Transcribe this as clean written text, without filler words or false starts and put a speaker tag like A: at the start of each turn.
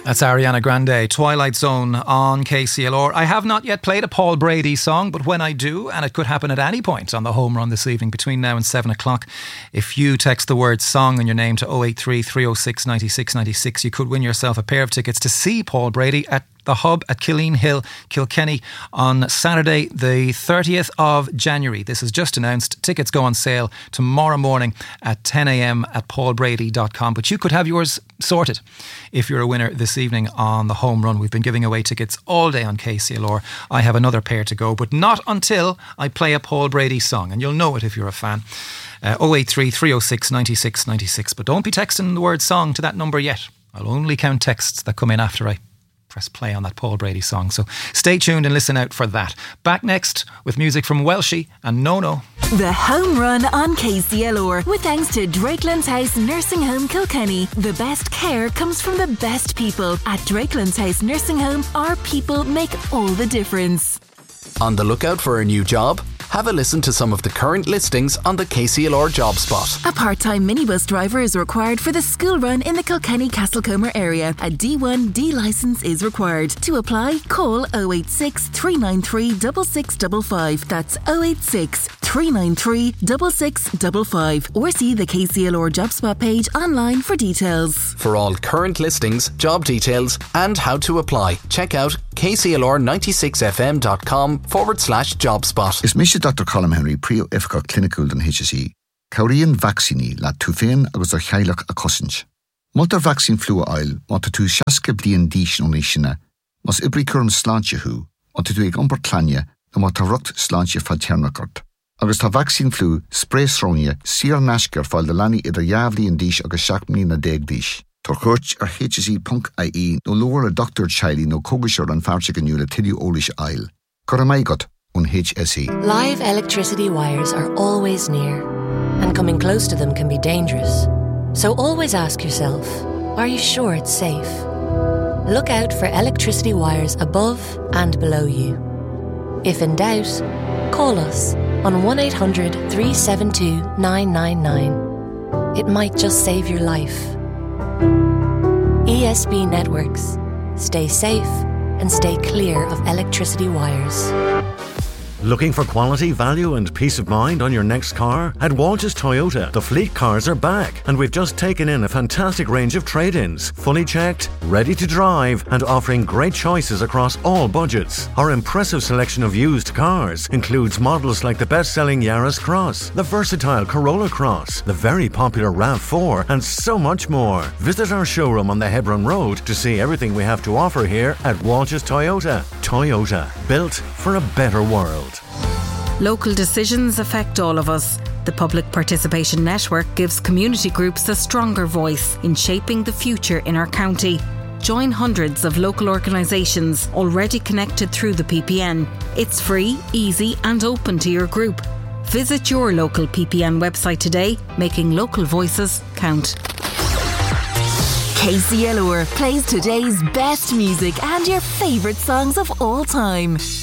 A: That's Ariana Grande, Twilight Zone on KCLR. I have not yet played a Paul Brady song, but when I do, and it could happen at any point on the home run this evening between now and 7 o'clock, if you text the word song and your name to 083 306 96 96, you could win yourself a pair of tickets to see Paul Brady at the Hub at Killeen Hill, Kilkenny on Saturday the 30th of January. This is just announced. Tickets go on sale tomorrow morning at 10 a.m. at paulbrady.com. But you could have yours sorted if you're a winner this evening on the home run. We've been giving away tickets all day on KCLR. I have another pair to go, but not until I play a Paul Brady song. And you'll know it if you're a fan. 083 306 96 96. But don't be texting the word song to that number yet. I'll only count texts that come in after I press play on that Paul Brady song. So stay tuned and listen out for that. Back next with music from Welshie and No.
B: The Home Run on KCLR with thanks to Drakelands House Nursing Home Kilkenny. The best care comes from the best people. At Drakelands House Nursing Home, our people make all the difference.
C: On the lookout for a new job? Have a listen to some of the current listings on the KCLR Job Spot.
B: A part-time minibus driver is required for the school run in the Kilkenny Castlecomer area. A D1D licence is required. To apply, call 086 393 6655. That's 086 393 6655. Or see the KCLR Job Spot page online for details.
C: For all current listings, job details and how to apply, check out kclr96fm.com/jobspot.
D: Is Misha Dr. Colm Henry Prio Ifka Clinical den HSE. Caurian vaccini la tufen agus a chailach a cosinch. Multar vaccine flu oil, want to shaske blian dish onishina, mas ibricurm slantje hu, want to ig umbertlanje, and wat a rukt slantje faternakert. Agus ta vaccine flu, spray sronje, sier nashker fal de lani idder javli en dish agus shakmni na deg dish. Torchurch HSE.ie no lower a doctor chili no kogisher and farchigan yula tilly olish oil. Koramaigot on HSE.
E: Live electricity wires are always near, and coming close to them can be dangerous. So always ask yourself, are you sure it's safe? Look out for electricity wires above and below you. If in doubt, call us on 1800 372 999. It might just save your life. ESB Networks. Stay safe and stay clear of electricity wires.
F: Looking for quality, value and peace of mind on your next car? At Walsh's Toyota, the fleet cars are back and we've just taken in a fantastic range of trade-ins. Fully checked, ready to drive and offering great choices across all budgets. Our impressive selection of used cars includes models like the best-selling Yaris Cross, the versatile Corolla Cross, the very popular RAV4 and so much more. Visit our showroom on the Hebron Road to see everything we have to offer here at Walsh's Toyota. Toyota, built for a better world.
G: Local decisions affect all of us. The Public Participation Network gives community groups a stronger voice in shaping the future in our county. Join hundreds of local organisations already connected through the PPN. It's free, easy and open to your group. Visit your local PPN website today, making local voices count.
B: KCLR plays today's best music and your favourite songs of all time.